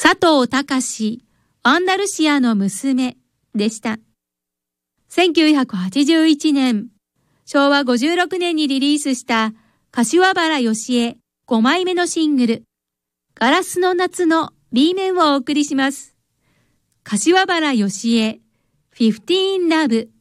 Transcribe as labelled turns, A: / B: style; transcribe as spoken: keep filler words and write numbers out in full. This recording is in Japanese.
A: 佐藤隆、アンダルシアの娘でした。せんきゅうひゃくはちじゅういちねん、しょうわごじゅうろくねんにリリースした柏原芳恵ごまいめのシングル、ガラスの夏の B 面をお送りします。柏原芳恵、フィフティーンラブ。